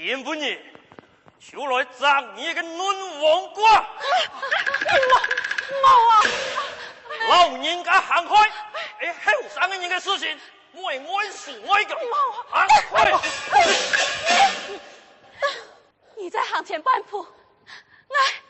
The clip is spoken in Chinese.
天不热，就来争你个暖王瓜。 冇啊！ 老人家行开，后生的人的事情，我说的。行开！ 你再向前半步，